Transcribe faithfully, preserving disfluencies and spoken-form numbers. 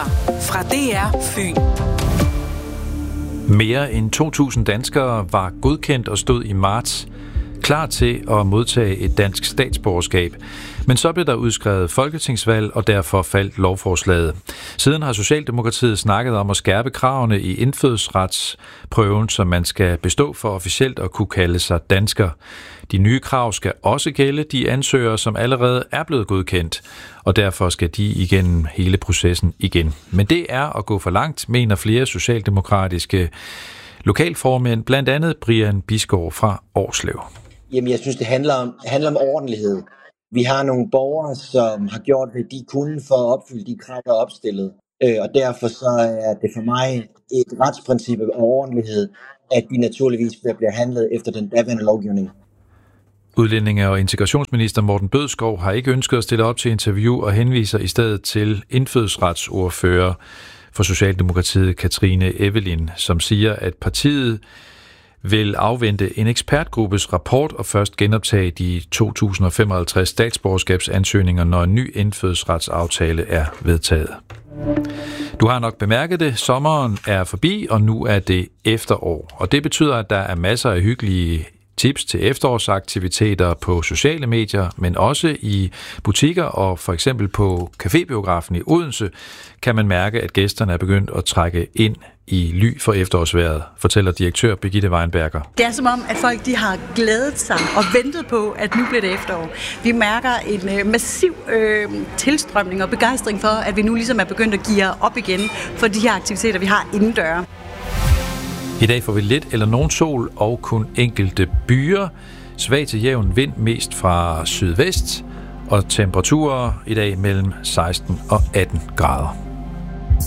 fra D R Fyn. Mere end to tusind danskere var godkendt og stod i marts klar til at modtage et dansk statsborgerskab. Men så blev der udskrevet folketingsvalg, og derfor faldt lovforslaget. Siden har Socialdemokratiet snakket om at skærpe kravene i indfødsretsprøven, som man skal bestå for officielt at kunne kalde sig dansker. De nye krav skal også gælde de ansøgere, som allerede er blevet godkendt, og derfor skal de igennem hele processen igen. Men det er at gå for langt, mener flere socialdemokratiske lokalformænd, blandt andet Brian Bisgaard fra Årslev. Jamen, jeg synes, det handler om, handler om ordentlighed. Vi har nogle borgere, som har gjort, hvad de kunne for at opfylde de krav, der er opstillet. Øh, og derfor så er det for mig et retsprincip af ordentlighed, at de naturligvis bliver handlet efter den daværende lovgivning. Udlændinge- og integrationsminister Morten Bødskov har ikke ønsket at stille op til interview og henviser i stedet til indfødsretsordfører for Socialdemokratiet Katrine Evelyn, som siger, at partiet vil afvente en ekspertgruppes rapport og først genoptage de to tusind og femoghalvtreds statsborgerskabsansøgninger, når en ny indfødsretsaftale er vedtaget. Du har nok bemærket det, sommeren er forbi, og nu er det efterår. Og det betyder, at der er masser af hyggelige tips til efterårsaktiviteter på sociale medier, men også i butikker og for eksempel på Cafébiografen i Odense kan man mærke, at gæsterne er begyndt at trække ind i ly for efterårsvejret, fortæller direktør Birgitte Weinberger. Det er som om, at folk de har glædet sig og ventet på, at nu bliver det efterår. Vi mærker en øh, massiv øh, tilstrømning og begejstring for, at vi nu ligesom er begyndt at geare op igen for de her aktiviteter, vi har indendøre. I dag får vi lidt eller nogen sol og kun enkelte byer. Svag til jævn vind mest fra sydvest, og temperaturer i dag mellem seksten og atten grader.